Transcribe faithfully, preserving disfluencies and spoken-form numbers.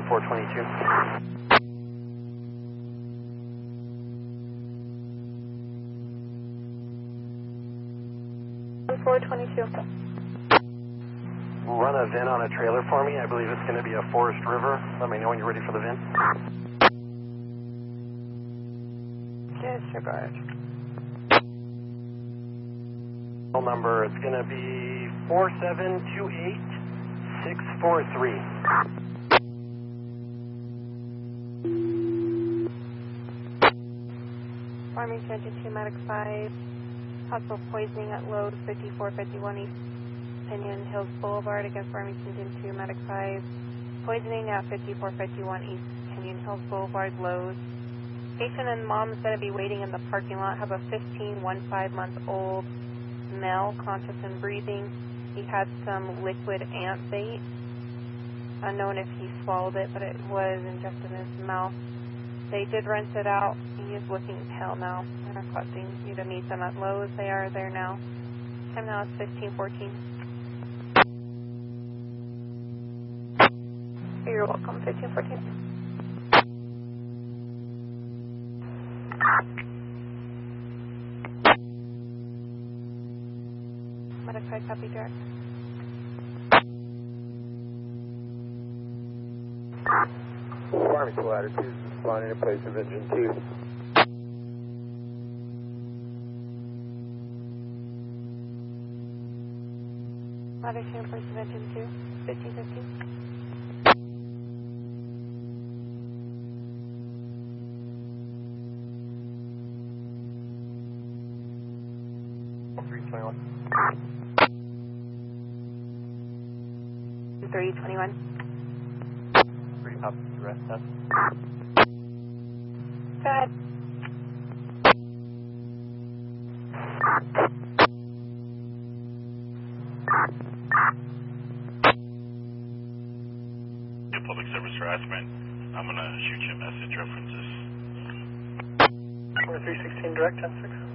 four twenty-two. four twenty-two. Run a V I N on a trailer for me. I believe it's going to be a Forest River. Let me know when you're ready for the V I N. Disregard. Number, it's going to be four seven two eight six four three. Farmington two, Medic five. Possible poisoning at Lowe's fifty-four fifty-one East Pinion Hills Boulevard against Farmington two, Medic five. Poisoning at fifty-four fifty-one East Pinion Hills Boulevard, Lowe's. Patient and mom is going to be waiting in the parking lot. Have a fifteen, one five month old male, conscious and breathing. He had some liquid ant bait. Unknown if he swallowed it, but it was ingested in his mouth. They did rinse it out. He is looking pale now. They're requesting you to meet them at Lowe's. They are there now. Time now is fifteen fourteen. You're welcome, fifteen fourteen. Modified copy direct. Farmington Latitude, responding in place of engine two. Latitude in place of engine two, fifteen fifteen. three twenty-one. three twenty-one. Three up, rest up. Go ahead. Public service harassment. I'm going to shoot you a message references. twenty-three sixteen direct, ten six.